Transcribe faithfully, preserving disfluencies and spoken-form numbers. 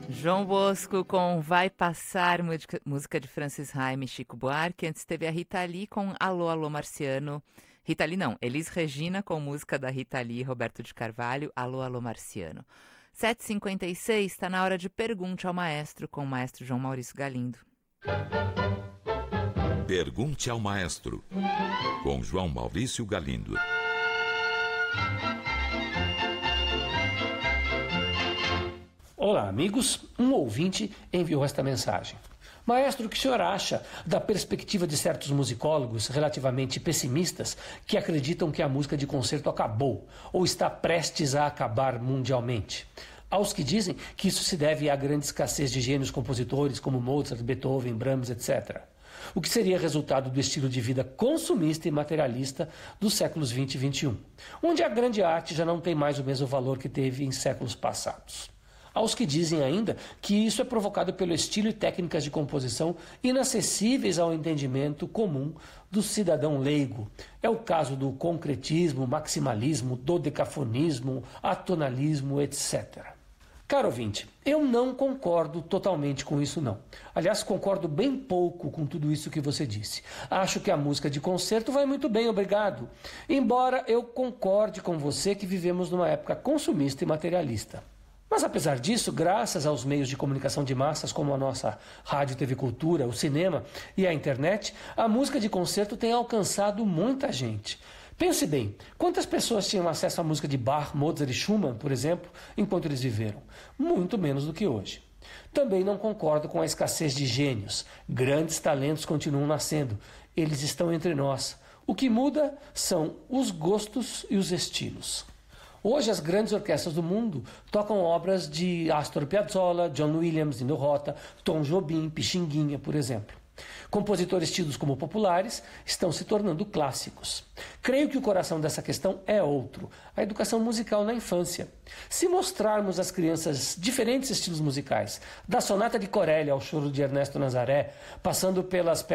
João Bosco com Vai Passar, música, música de Francis Haim e Chico Buarque. Antes teve a Rita Lee com Alô, Alô Marciano. Rita Lee não, Elis Regina com música da Rita Lee e Roberto de Carvalho, Alô, Alô Marciano. sete e cinquenta e seis, está na hora de Pergunte ao Maestro com o maestro João Maurício Galindo. Pergunte ao Maestro, com João Maurício Galindo. Olá, amigos. Um ouvinte enviou esta mensagem. Maestro, o que o senhor acha da perspectiva de certos musicólogos relativamente pessimistas que acreditam que a música de concerto acabou ou está prestes a acabar mundialmente? Aos que dizem que isso se deve à grande escassez de gênios compositores como Mozart, Beethoven, Brahms, etcétera. O que seria resultado do estilo de vida consumista e materialista dos séculos vinte e vinte e um, onde a grande arte já não tem mais o mesmo valor que teve em séculos passados. Aos que dizem ainda que isso é provocado pelo estilo e técnicas de composição inacessíveis ao entendimento comum do cidadão leigo. É o caso do concretismo, maximalismo, dodecafonismo, atonalismo, etcétera. Caro ouvinte, eu não concordo totalmente com isso não. Aliás, concordo bem pouco com tudo isso que você disse. Acho que a música de concerto vai muito bem, obrigado. Embora eu concorde com você que vivemos numa época consumista e materialista. Mas apesar disso, graças aos meios de comunicação de massas como a nossa Rádio T V Cultura, o cinema e a internet, a música de concerto tem alcançado muita gente. Pense bem, quantas pessoas tinham acesso à música de Bach, Mozart e Schumann, por exemplo, enquanto eles viveram? Muito menos do que hoje. Também não concordo com a escassez de gênios. Grandes talentos continuam nascendo. Eles estão entre nós. O que muda são os gostos e os estilos. Hoje, as grandes orquestras do mundo tocam obras de Astor Piazzolla, John Williams, Nino Rota, Tom Jobim, Pixinguinha, por exemplo. Compositores tidos como populares estão se tornando clássicos. Creio que o coração dessa questão é outro, a educação musical na infância. Se mostrarmos às crianças diferentes estilos musicais, da sonata de Corelli ao choro de Ernesto Nazaré, passando pelas